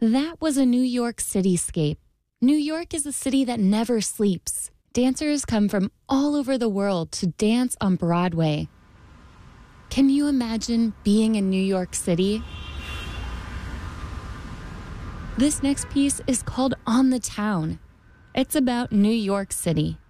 That was a New York cityscape. New York is a city that never sleeps. Dancers come from all over the world to dance on Broadway. Can you imagine being in New York City? This next piece is called On the Town. It's about New York City.